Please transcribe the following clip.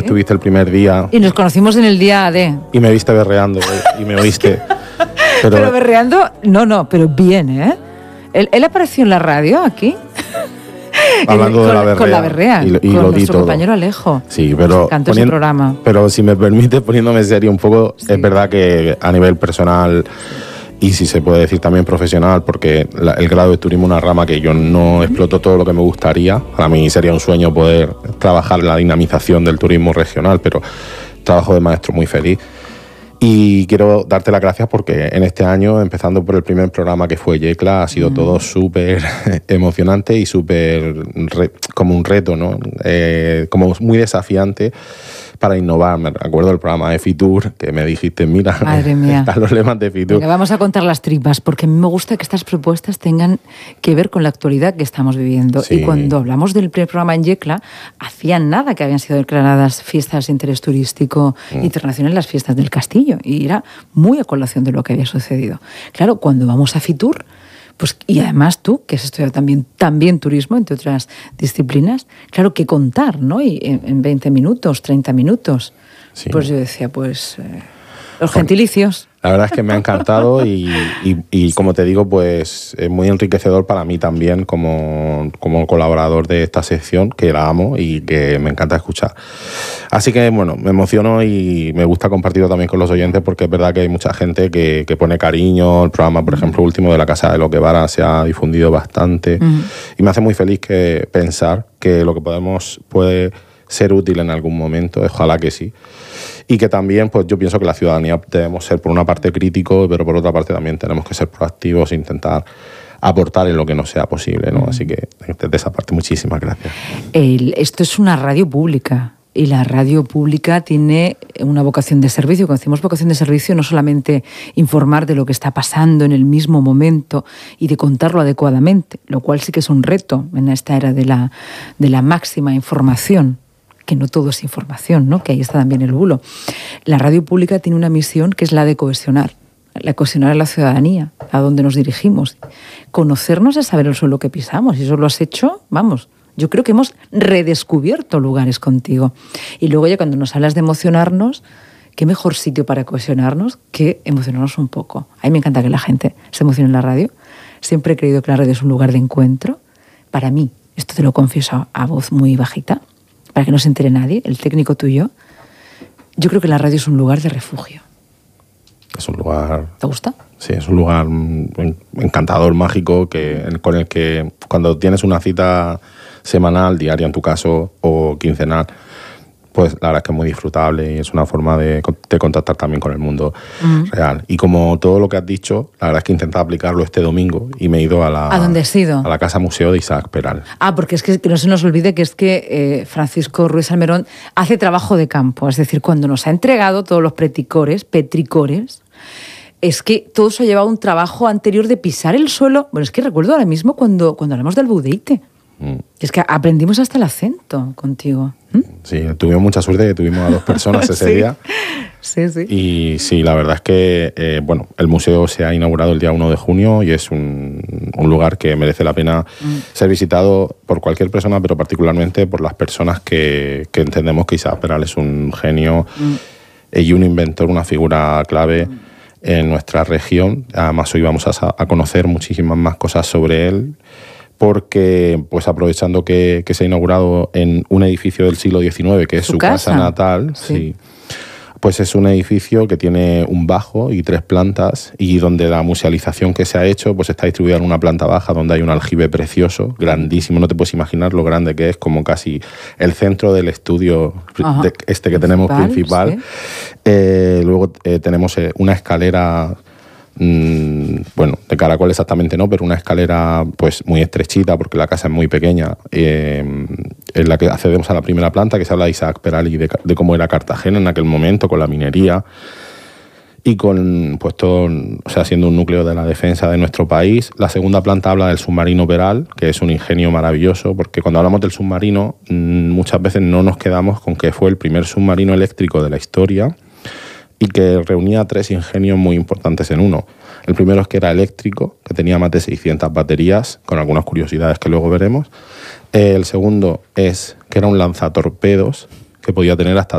estuviste el primer día. Y nos conocimos en el día D. Y me viste berreando, y me oíste. Pero berreando, no, pero bien, ¿eh? ¿Él apareció en la radio aquí? Hablando de la berrea. Con la berrea, y con lo di nuestro todo. compañero Alejo. Sí, pero... Cantó ese programa. Pero si me permite, poniéndome serio un poco, Sí. es verdad que a nivel personal... Y si se puede decir también profesional, porque el grado de turismo es una rama que yo no exploto todo lo que me gustaría. Para mí sería un sueño poder trabajar en la dinamización del turismo regional, pero trabajo de maestro muy feliz. Y quiero darte las gracias porque en este año, empezando por el primer programa que fue Yecla, ha sido todo súper emocionante y súper como un reto, ¿no? Como muy desafiante para innovar. Me acuerdo del programa de Fitur, que me dijiste, mira, Madre mía. están los lemas de Fitur. Venga, vamos a contar las tripas, porque a mí me gusta que estas propuestas tengan que ver con la actualidad que estamos viviendo. Sí. Y cuando hablamos del primer programa en Yecla, hacían nada que habían sido declaradas fiestas de interés turístico internacional, las fiestas del Castillo, y era muy a colación de lo que había sucedido. Claro, cuando vamos a Fitur, pues, y además tú, que has estudiado también turismo, entre otras disciplinas, claro, que contar, ¿no? Y en 20 minutos, 30 minutos. Sí. Pues yo decía, los gentilicios. La verdad es que me ha encantado y como te digo, pues es muy enriquecedor para mí también como colaborador de esta sección, que la amo y que me encanta escuchar. Así que, bueno, me emociono y me gusta compartirlo también con los oyentes porque es verdad que hay mucha gente que pone cariño. El programa, por ejemplo, último de La Casa de Lo que Vara se ha difundido bastante y me hace muy feliz pensar que lo que puede ser útil en algún momento, ojalá que sí. Y que también, pues yo pienso que la ciudadanía debemos ser por una parte críticos, pero por otra parte también tenemos que ser proactivos e intentar aportar en lo que nos sea posible, ¿no? Así que desde esa parte, muchísimas gracias. Esto es una radio pública. Y la radio pública tiene una vocación de servicio. Cuando decimos vocación de servicio, no solamente informar de lo que está pasando en el mismo momento y de contarlo adecuadamente, lo cual sí que es un reto en esta era de la máxima información, que no todo es información, ¿no? Que ahí está también el bulo. La radio pública tiene una misión que es la de cohesionar a la ciudadanía, a donde nos dirigimos. Conocernos es saber el suelo que pisamos, y eso lo has hecho, vamos. Yo creo que hemos redescubierto lugares contigo. Y luego ya cuando nos hablas de emocionarnos, qué mejor sitio para cohesionarnos que emocionarnos un poco. A mí me encanta que la gente se emocione en la radio. Siempre he creído que la radio es un lugar de encuentro. Para mí, esto te lo confieso a voz muy bajita, para que no se entere nadie, el técnico tuyo, yo creo que la radio es un lugar de refugio. Es un lugar... ¿Te gusta? Sí, es un lugar encantador, mágico, con el que cuando tienes una cita semanal, diaria en tu caso, o quincenal, pues la verdad es que es muy disfrutable y es una forma de contactar también con el mundo real. Y como todo lo que has dicho, la verdad es que he intentado aplicarlo este domingo y me he ido ¿A dónde has ido? A la Casa Museo de Isaac Peral. Porque es que no se nos olvide que es que Francisco Ruiz Almerón hace trabajo de campo. Es decir, cuando nos ha entregado todos los petricores, es que todo eso ha llevado un trabajo anterior de pisar el suelo. Bueno, es que recuerdo ahora mismo cuando hablamos del Budeite. Es que aprendimos hasta el acento contigo. Sí, tuvimos mucha suerte que tuvimos a 2 personas ese día. Sí. Y sí, la verdad es que el museo se ha inaugurado el día 1 de junio y es un lugar que merece la pena ser visitado por cualquier persona, pero particularmente por las personas que entendemos que Isaac Peral es un genio y un inventor, una figura clave en nuestra región. Además, hoy vamos a conocer muchísimas más cosas sobre él, porque pues aprovechando que se ha inaugurado en un edificio del siglo XIX, que es su casa natal, sí, pues es un edificio que tiene un bajo y 3 plantas, y donde la musealización que se ha hecho pues está distribuida en una planta baja donde hay un aljibe precioso, grandísimo, no te puedes imaginar lo grande que es, como casi el centro del estudio que tenemos principal. Sí. Luego tenemos una escalera, de caracol exactamente no, pero una escalera pues muy estrechita porque la casa es muy pequeña, en la que accedemos a la primera planta, que se habla de Isaac Peral y de cómo era Cartagena en aquel momento, con la minería y con pues todo, o sea, siendo un núcleo de la defensa de nuestro país. La segunda planta habla del submarino Peral, que es un ingenio maravilloso, porque cuando hablamos del submarino muchas veces no nos quedamos con que fue el primer submarino eléctrico de la historia y que reunía 3 ingenios muy importantes en uno. El primero es que era eléctrico, que tenía más de 600 baterías, con algunas curiosidades que luego veremos. El segundo es que era un lanzatorpedos, que podía tener hasta